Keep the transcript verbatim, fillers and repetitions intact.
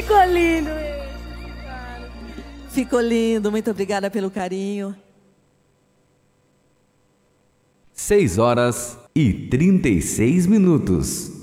Ficou lindo esse, cara. Ficou lindo, muito obrigada pelo carinho. seis horas e trinta e seis minutos.